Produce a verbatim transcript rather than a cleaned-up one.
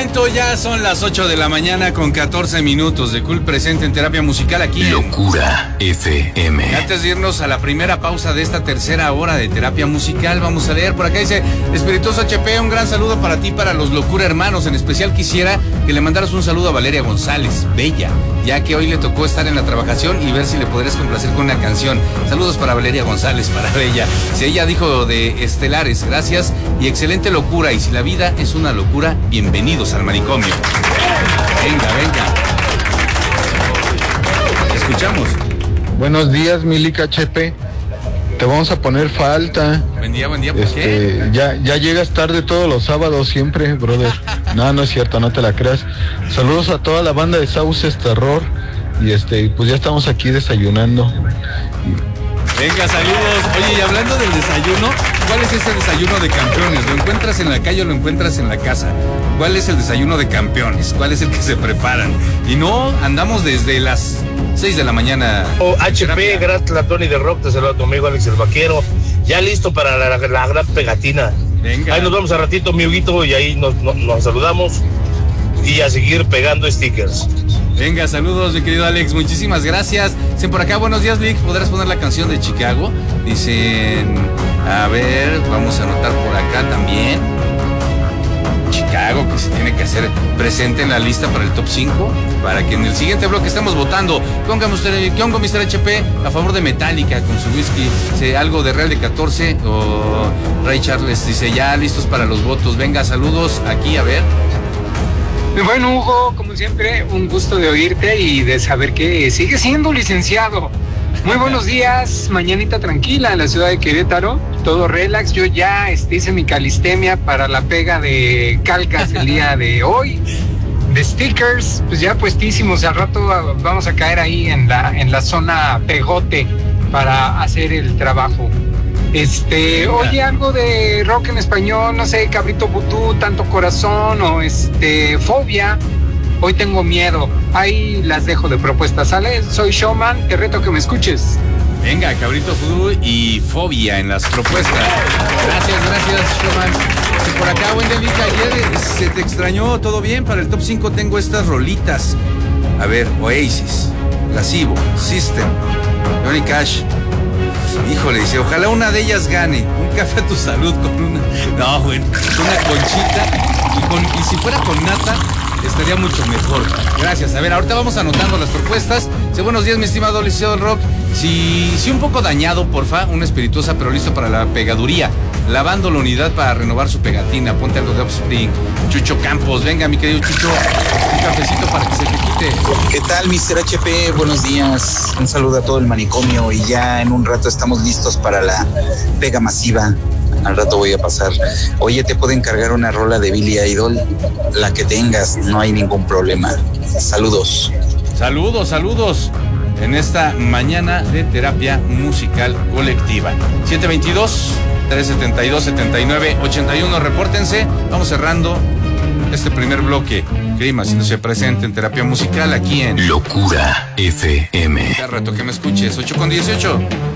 momento ya son las ocho de la mañana con catorce minutos de Cool presente en Terapia Musical aquí en Locura F M. Antes de irnos a la primera pausa de esta tercera hora de Terapia Musical, vamos a leer por acá, dice Espirituoso H P, un gran saludo para ti, para los Locura Hermanos. En especial quisiera que le mandaras un saludo a Valeria González, bella, ya que hoy le tocó estar en la trabajación y ver si le podrías complacer con una canción. Saludos para Valeria González, para Bella. Si ella dijo de Estelares, gracias y excelente locura. Y si la vida es una locura, bienvenidos al manicomio. Venga, venga. Escuchamos. Buenos días, Milica H P. Te vamos a poner falta. Buen día, buen día, ¿por este, qué? Ya, ya llegas tarde todos los sábados siempre, brother. No, no es cierto, no te la creas. Saludos a toda la banda de Sauces Terror. Y este, pues ya estamos aquí desayunando. Venga, saludos. Oye, y hablando del desayuno, ¿cuál es ese desayuno de campeones? ¿Lo encuentras en la calle o lo encuentras en la casa? ¿Cuál es el desayuno de campeones? ¿Cuál es el que se preparan? Y no, andamos desde las seis de la mañana. Oh, H P, gran Tlatoni de Rock, te saluda a tu amigo Alex el Vaquero. Ya listo para la, la, la gran pegatina. Venga. Ahí nos vemos a ratito, mi Huguito, y ahí nos, nos, nos saludamos. Y a seguir pegando stickers. Venga, saludos, mi querido Alex, muchísimas gracias. Dicen por acá, buenos días, Vic, ¿podrás poner la canción de Chicago? Dicen, a ver, vamos a anotar por acá también Chicago, que se tiene que hacer presente en la lista para el top cinco, para que en el siguiente bloque estemos votando. Póngame usted, ¿qué hongo, mister H P? A favor de Metallica con su whisky, dice algo de Real de catorce, o Ray Charles dice, ya listos para los votos. Venga, saludos aquí, a ver. Bueno, Hugo, como siempre, un gusto de oírte y de saber que sigues siendo licenciado. Muy buenos días, mañanita tranquila en la ciudad de Querétaro, todo relax. Yo ya este, hice mi calistemia para la pega de calcas el día de hoy, de stickers, pues ya puestísimos. Al rato vamos a caer ahí en la, en la zona pegote para hacer el trabajo. Este, oye, algo de rock en español, no sé, Cabrito Vudú, Tanto Corazón o este, Fobia. Hoy tengo miedo. Ahí las dejo de propuestas, ¿sale? Soy Showman, te reto que me escuches. Venga, Cabrito Vudú y Fobia en las propuestas. Gracias, gracias, Showman. Y por acá, buen delica, ayer se te extrañó, ¿todo bien? Para el top cinco tengo estas rolitas. A ver, Oasis, Placebo, System, Johnny Cash. Híjole, dice, ojalá una de ellas gane. Un café a tu salud con una... No, bueno, una conchita. Y, con... y si fuera con nata, estaría mucho mejor. Gracias. A ver, ahorita vamos anotando las propuestas. Dice, buenos días, mi estimado licenciado del rock. Si, si un poco dañado, porfa, una espirituosa, pero listo para la pegaduría. Lavando la unidad para renovar su pegatina. Ponte algo de Offspring. Chucho Campos, venga, mi querido Chucho. Un cafecito para que se te quite. ¿Qué tal, mister H P? Buenos días. Un saludo a todo el manicomio y ya en un rato estamos listos para la pega masiva. Al rato voy a pasar. Oye, te puedo encargar una rola de Billy Idol, la que tengas, no hay ningún problema. Saludos. Saludos, saludos. En esta mañana de terapia musical colectiva. siete veintidós, trescientos setenta y dos, setenta y nueve, ochenta y uno. Repórtense. Vamos cerrando este primer bloque. Clima, haciéndose presente en terapia musical aquí en Locura F M. Cada rato que me escuches, ocho con dieciocho.